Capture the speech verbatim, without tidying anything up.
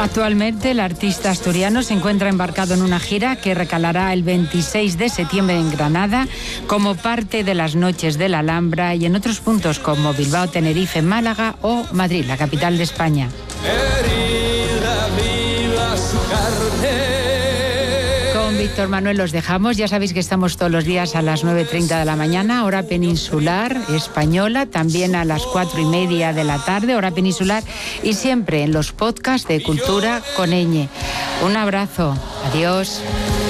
Actualmente el artista asturiano se encuentra embarcado en una gira que recalará el veintiséis de septiembre en Granada como parte de las Noches de la Alhambra y en otros puntos como Bilbao, Tenerife, Málaga o Madrid, la capital de España. Con Víctor Manuel los dejamos. Ya sabéis que estamos todos los días a las nueve y treinta de la mañana, hora peninsular española, también a las cuatro y media de la tarde, hora peninsular, y siempre en los podcasts de Cultura con Ñ. Un abrazo. Adiós.